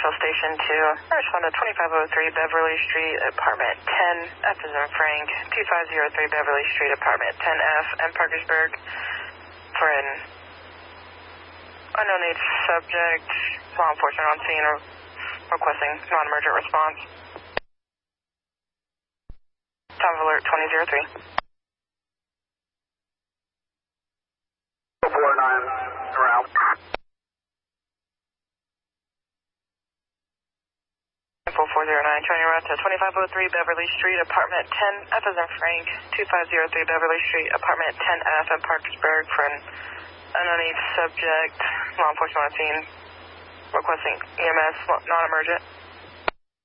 Central Station 2. Respond to 2503 Beverly Street, Apartment 10, F as in Frank, 2503 Beverly Street, Apartment 10F, and Parkersburg for an unknown age subject. Law enforcement on scene requesting non-emergent response. Time of alert 2003. 49 around. 4409, turning around to 2503 Beverly Street, Apartment 10, F as in Frank, 2503 Beverly Street, Apartment 10F, in Parkersburg for an unknown age subject. Law enforcement on scene requesting EMS non-emergent.